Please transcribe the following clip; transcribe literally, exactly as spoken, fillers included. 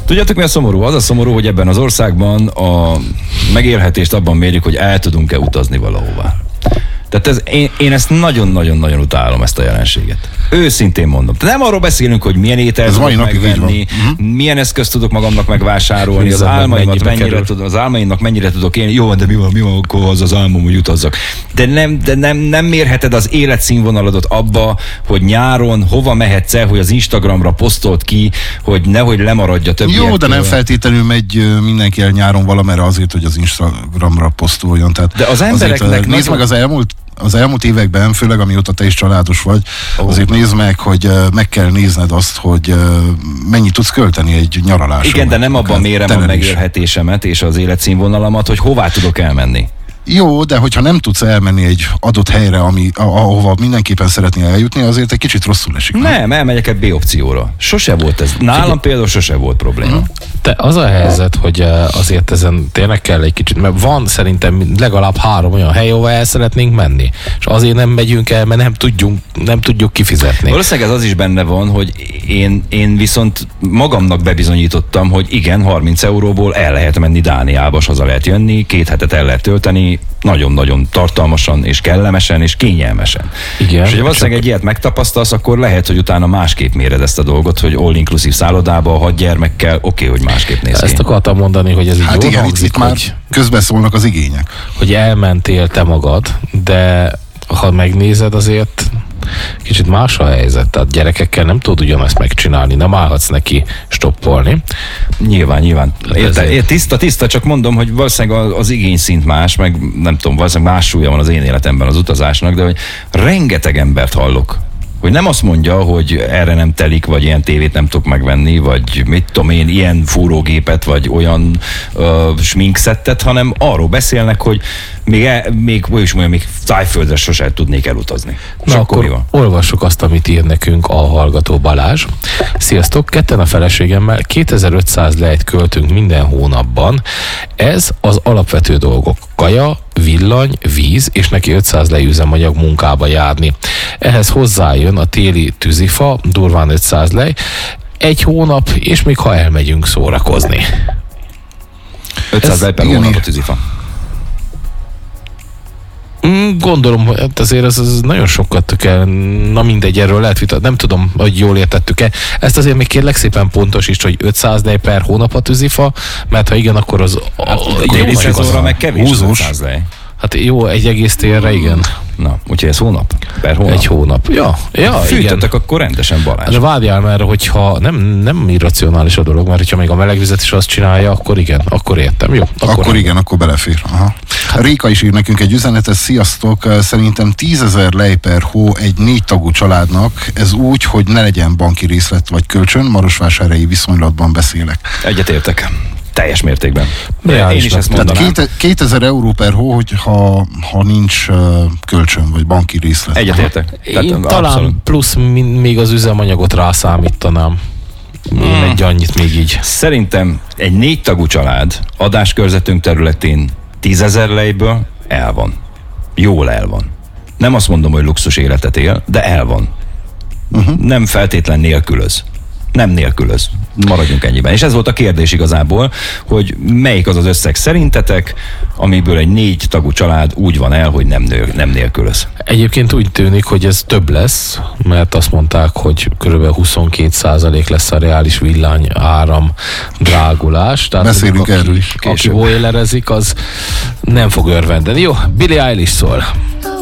Tudjátok, mi a szomorú? Az a szomorú, hogy ebben az országban a megélhetést abban mérjük, hogy el tudunk-e utazni valahová. Tehát ez, én, én ezt nagyon-nagyon-nagyon utálom, ezt a jelenséget. Őszintén mondom. Tehát nem arról beszélünk, hogy milyen ételt tudok megvenni, uh-huh. milyen eszközt tudok magamnak megvásárolni, az álmaimat mennyire tudom, az álmaimnak mennyire tudok élni. Jó, de mi van, mi van, akkor az az álmom, hogy utazzak. De nem, de nem, nem mérheted az életszínvonaladot abba, hogy nyáron hova mehetsz el, hogy az Instagramra posztolt ki, hogy nehogy lemaradj a többiek. Jó, de nem feltétlenül megy mindenki el nyáron valamerre azért, hogy az Instagramra posztoljon. Tehát de az embereknek nézd meg az elmúlt az elmúlt években, főleg amióta te is családos vagy, oh. azért nézd meg, hogy uh, meg kell nézned azt, hogy uh, mennyit tudsz költeni egy nyaralásra. Igen, de nem abban mérem a megélhetésemet és az életszínvonalamat, hogy hová tudok elmenni. Jó, de hogyha nem tudsz elmenni egy adott helyre, ami, ahova mindenképpen szeretnél eljutni, azért egy kicsit rosszul esik. Nem, nem elmegyek egy B opcióra. Sose volt ez. Nálam Figyelj. például sose volt probléma. De az a helyzet, hogy azért ezen tényleg kell egy kicsit, mert van szerintem legalább három olyan hely, ahova el szeretnénk menni. És azért nem megyünk el, mert nem tudjunk, nem tudjuk kifizetni. Valószínűleg ez az is benne van, hogy én, én viszont magamnak bebizonyítottam, hogy igen, harminc euróból el lehet menni Dániába, és haza lehet jönni, két hetet el lehet tölteni, nagyon-nagyon tartalmasan, és kellemesen, és kényelmesen. Igen, és hogyha valószínűleg egy ilyet megtapasztalsz, akkor lehet, hogy utána másképp méred ezt a dolgot, hogy all-inclusive szállodába, hat gyermekkel, oké, okay, hogy másképp néz ki. Ezt akartam mondani, hogy ez így hát jól igen, hangzik, itt már hogy, közbeszólnak az igények. Hogy elmentél te magad, de ha megnézed, azért kicsit más a helyzet. Tehát gyerekekkel nem tudod ugyanezt megcsinálni, nem állhatsz neki stoppolni. Nyilván, nyilván. Érte, ért, tiszta, tiszta, csak mondom, hogy valószínűleg az, az igényszint más, meg nem tudom, valószínűleg más súlya van az én életemben az utazásnak, de hogy rengeteg embert hallok, hogy nem azt mondja, hogy erre nem telik, vagy ilyen tévét nem tudok megvenni, vagy mit tudom én, ilyen fúrógépet, vagy olyan ö, sminkszettet, hanem arról beszélnek, hogy még, el, még hogy is mondjam, még Tájföldre sosem tudnék elutazni. Na akkor, akkor olvassuk azt, amit ír nekünk a hallgató Balázs. Sziasztok, ketten a feleségemmel kétezer-ötszáz lejt költünk minden hónapban. Ez az alapvető dolgok. Kaja, villany, víz, és neki ötszáz lej üzemanyag munkába járni. Ehhez hozzájön a téli tűzifa, durván ötszáz lej, egy hónap, és még ha elmegyünk szórakozni. ötszáz lej per hónap a tűzifa. Gondolom, hogy azért ez, ez nagyon sokat kell, na mindegy, erről lehet vitatni, nem tudom, hogy jól értettük-e. Ezt azért még kérlek szépen pontosíts, hogy ötszáz lej per hónap a tűzifa, mert ha igen, akkor az... Hát, a déli szezonra meg kevés az ötszáz lej. Hát jó, egy egész térre, igen. Na, úgyhogy ez hónap? Per hónap? Egy hónap. Ja, ja fűtöttek akkor rendesen, Balázs. De várjál, mert hogyha nem, nem irracionális a dolog, mert hogyha még a melegvizet is azt csinálja, akkor igen, akkor értem. Jó, akkor, akkor igen, akkor belefér. Aha. Hát, Réka is ír nekünk egy üzenetet, sziasztok, szerintem tízezer lej per hó egy négy tagú családnak, ez úgy, hogy ne legyen banki részlet vagy kölcsön, marosvásárhelyi viszonylatban beszélek. Egyetértek. Teljes mértékben. Ja, én is ezt mondanám. Tehát kétezer euró per hó, hogyha ha nincs uh, kölcsön, vagy banki részlet. Egyetértek. Én talán abszolút. Plusz még az üzemanyagot rászámítanám. Én hmm. egy annyit még így. Szerintem egy négy tagú család adáskörzetünk területén tízezer lejből el van. Jól el van. Nem azt mondom, hogy luxus életet él, de el van. Uh-huh. Nem feltétlen nélkülöz. Nem nélkülöz. Maradjunk ennyiben. És ez volt a kérdés igazából, hogy melyik az az összeg szerintetek, amiből egy négy tagú család úgy van el, hogy nem, nő, nem nélkülöz. Egyébként úgy tűnik, hogy ez több lesz, mert azt mondták, hogy kb. huszonkettő százalék lesz a reális villany áram drágulás. Tehát beszélünk aki, erről is. Aki boilerezik, az nem fog örvendeni. Jó, Billie Eilish szól.